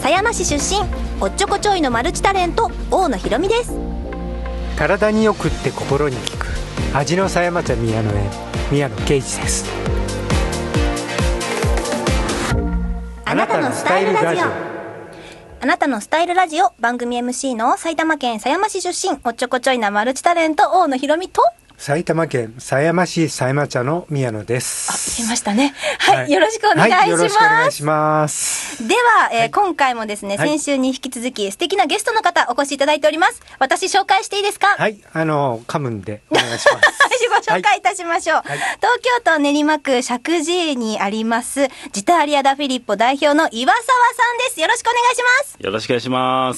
狭山市出身、おっちょこちょいのマルチタレント、大野ひろみです。 体によくって心に効く味の狭山茶宮野園、宮野啓二です。 あなたのスタイルラジオ。あなたのスタイルラジオ、番組 MC の埼玉県狭山市出身、おっちょこちょいなマルチタレント、大野ひろみと埼玉県狭山市狭山茶の宮野です。 言いましたね。はい、よろしくお願いします。 よろしくお願いします。 では、今回もですね、先週に引き続き素敵なゲストの方お越しいただいております。私紹介していいですか？ はい、カムンでお願いします。 ご紹介いたしましょう。東京都練馬区石神井にありますジターリアダフィリッポ代表の岩沢さんです。よろしくお願いします。 よろしくお願いします。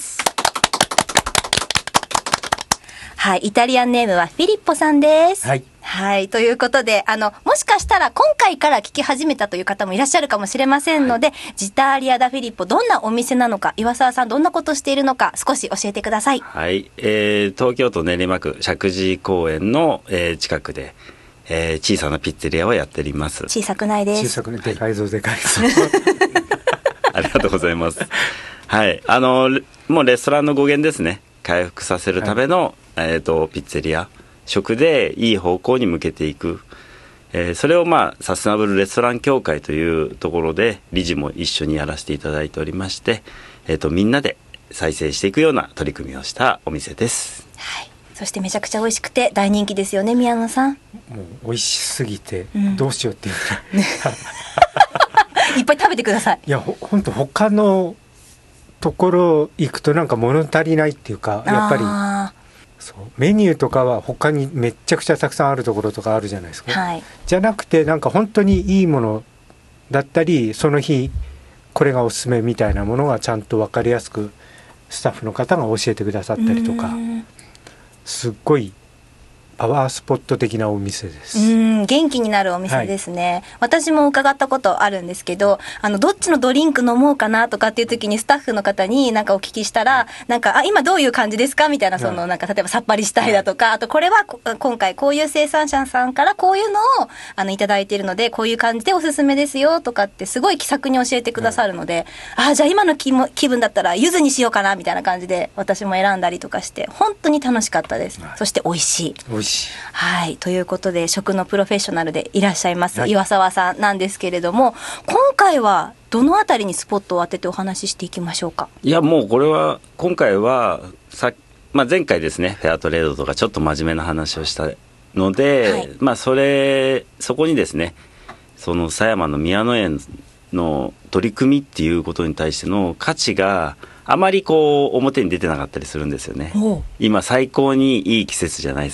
はい、イタリアンネームはフィリッポさんです。 はい。 はい、ということで、もしかしたら今回から聞き始めたという方もいらっしゃるかもしれませんので、ジターリアダフィリッポ、どんなお店なのか、岩沢さんどんなことしているのか、少し教えてください。 はい、東京都練馬区石神井公園の、近くで、小さなピッツェリアをやっております。 小さくないです。 小さくない、でかいぞ、でかいぞ。 ありがとうございます。はい、もうレストランの語源ですね。回復させるための、ピッツェリア食でいい方向に向けていく、それをサステナブルレストラン協会というところで理事も一緒にやらせていただいておりまして、みんなで再生していくような取り組みをしたお店です。 はい、そしてめちゃくちゃ美味しくて大人気ですよね、宮野さん。 もう美味しすぎてどうしようっていうぐらい、 いっぱい食べてください。 いや、ほんと他のところ行くとなんか物足りないっていうか、やっぱりそうメニューとかは他にめっちゃくちゃたくさんあるところとかあるじゃないですか、 はい、 じゃなくてなんか本当にいいものだったり、その日これがおすすめみたいなものがちゃんと分かりやすくスタッフの方が教えてくださったりとか、すっごいパワースポット的なお店です。 元気になるお店ですね、はい、私も伺ったことあるんですけど、どっちのドリンク飲もうかなとかっていう時にスタッフの方になんかお聞きしたら、なんか今どういう感じですかみたいな、なんか例えばさっぱりしたいだとか、あとこれは今回こういう生産者さんからこういうのをいただいているのでこういう感じでおすすめですよとかってすごい気さくに教えてくださるので、じゃあ今の気分だったら柚子にしようかなみたいな感じで私も選んだりとかして本当に楽しかったです。そして美味しい。はい、ということで食のプロフェッショナルでいらっしゃいます、岩沢さんなんですけれども、今回はどのあたりにスポットを当ててお話ししていきましょうか？ いや、もうこれは今回は前回ですね、フェアトレードとかちょっと真面目な話をしたので、そこにですね、その狭山の宮野園の取り組みっていうことに対しての価値があまり表に出てなかったりするんですよね。今最高にいい季節じゃないです